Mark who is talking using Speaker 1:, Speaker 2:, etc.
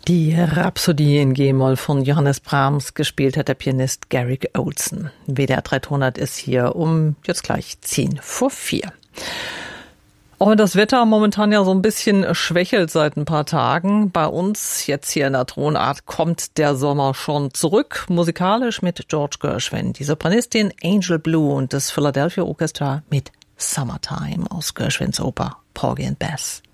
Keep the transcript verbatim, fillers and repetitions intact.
Speaker 1: Die Rhapsodie in G-Moll von Johannes Brahms, gespielt hat der Pianist Garrick Oldson. W D R dreihundert ist hier um jetzt gleich zehn vor vier. Auch wenn das Wetter momentan ja so ein bisschen schwächelt seit ein paar Tagen, bei uns jetzt hier in der Tonart kommt der Sommer schon zurück, musikalisch mit George Gershwin, die Sopranistin Angel Blue und das Philadelphia Orchestra mit Summertime aus Gershwins Oper Porgy and Bess.